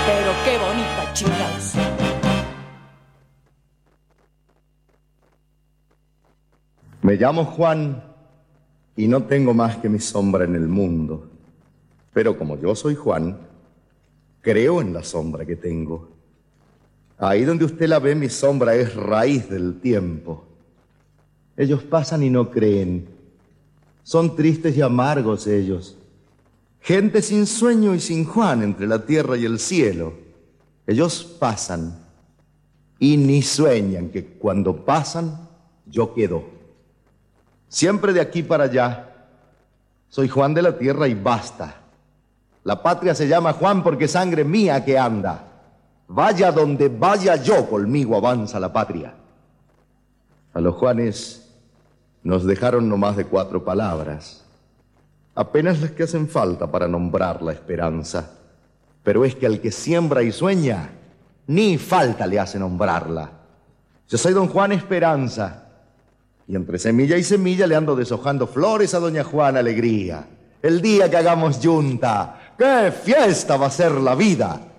pero qué bonita, chingados. Me llamo Juan y no tengo más que mi sombra en el mundo. Pero como yo soy Juan, creo en la sombra que tengo. Ahí donde usted la ve, mi sombra es raíz del tiempo. Ellos pasan y no creen. Son tristes y amargos ellos. Gente sin sueño y sin Juan entre la tierra y el cielo. Ellos pasan y ni sueñan que cuando pasan yo quedo. Siempre de aquí para allá. Soy Juan de la tierra y basta. La patria se llama Juan porque es sangre mía que anda. Vaya donde vaya yo, conmigo avanza la patria. A los Juanes nos dejaron no más de 4 palabras. Apenas las que hacen falta para nombrar la esperanza. Pero es que al que siembra y sueña, ni falta le hace nombrarla. Yo soy don Juan Esperanza. Y entre semilla y semilla le ando deshojando flores a doña Juana Alegría. El día que hagamos yunta, ¡qué fiesta va a ser la vida!